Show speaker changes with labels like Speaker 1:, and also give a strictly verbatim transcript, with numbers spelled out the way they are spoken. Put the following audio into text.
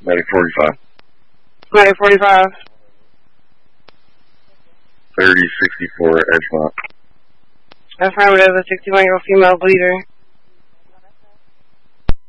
Speaker 1: Medic forty-five.
Speaker 2: Medic forty-five.
Speaker 1: thirty sixty-four Edgemont.
Speaker 2: Affirmative, a sixty-one-year-old female bleeder.